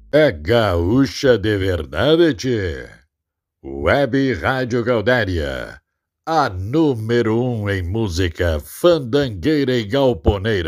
É gaúcha de verdade, tchê. Web Rádio Gaudéria, a número um em música fandangueira e galponeira.